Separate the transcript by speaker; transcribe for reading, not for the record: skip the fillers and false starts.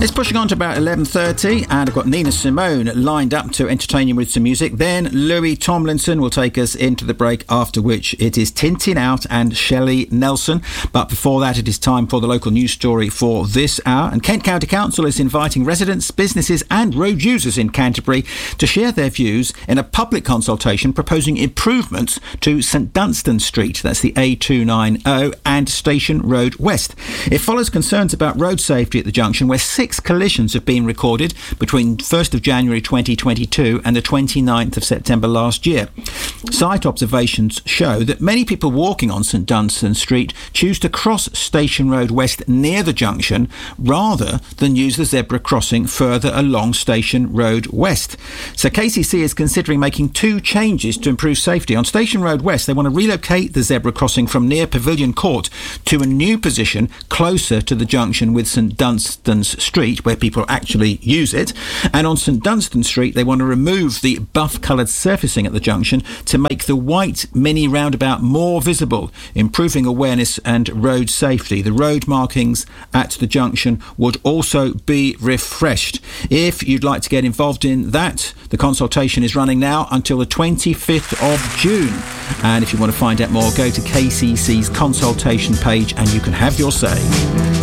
Speaker 1: It's pushing on to about 11:30, and I've got Nina Simone lined up to entertain you with some music. Then Louis Tomlinson will take us into the break, after which it is Tintin Out and Shelley Nelson. But before that, it is time for the local news story for this hour. And Kent County Council is inviting residents, businesses and road users in Canterbury to share their views in a public consultation proposing improvements to St Dunstan Street, that's the A290, and Station Road West. It follows concerns about road safety at the junction, where 6 collisions have been recorded between 1st of January 2022 and the 29th of September last year. Site observations show that many people walking on St Dunstan Street choose to cross Station Road West near the junction rather than use the zebra crossing further along Station Road West. So KCC is considering making 2 changes to improve safety. On Station Road West, they want to relocate the zebra crossing from near Pavilion Court to a new position closer to the junction with St Dunstan's Street, where people actually use it. And on St Dunstan Street, they want to remove the buff-coloured surfacing at the junction to make the white mini roundabout more visible, improving awareness and road safety. The road markings at the junction would also be refreshed. If you'd like to get involved in that, the consultation is running now until the 25th of June. And if you want to find out more, go to KCC's consultation page and you can have your say.